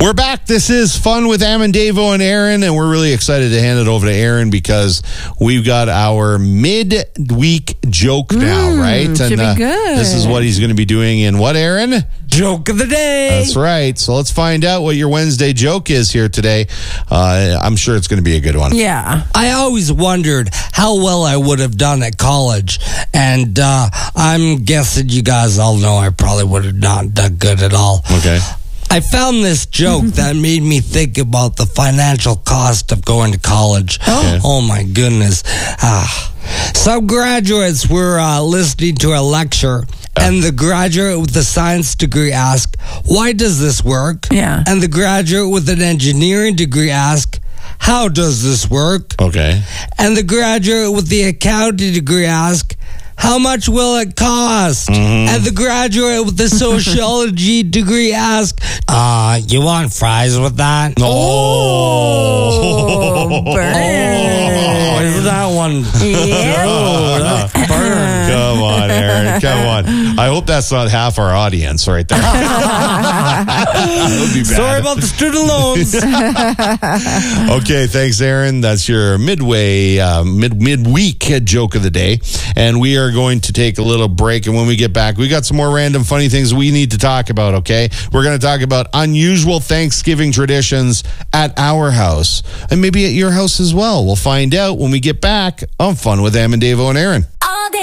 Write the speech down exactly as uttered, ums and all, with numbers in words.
We're back. This is Fun with Amandavo and Aaron, and we're really excited to hand it over to Aaron because we've got our midweek joke now, Mm, right? should and be uh, good. This is what he's going to be doing in what, Aaron? Joke of the day. That's right. So let's find out what your Wednesday joke is here today. Uh, I'm sure it's going to be a good one. Yeah. I always wondered how well I would have done at college, and uh, I'm guessing you guys all know I probably would have not done good at all. Okay. I found this joke that made me think about the financial cost of going to college. Oh, oh my goodness. Ah. Some graduates were uh, listening to a lecture, and the graduate with the science degree asked, "Why does this work?" Yeah. And the graduate with an engineering degree asked, "How does this work?" Okay. And the graduate with the accounting degree asked, "How much will it cost?" Mm-hmm. And the graduate with the sociology degree asked, uh, you want fries with that? Oh, burn. Oh, isn't that one? Yeah. Oh, that's burn. Come on, Aaron. Come on. I hope that's not half our audience right there. That would be bad. Sorry about the student loans. Okay, thanks, Aaron. That's your midway, uh, mid midweek joke of the day, and we are going to take a little break. And when we get back, we got some more random funny things we need to talk about. Okay, we're going to talk about unusual Thanksgiving traditions at our house, and maybe at your house as well. We'll find out when we get back on Fun with Amandavo and Aaron.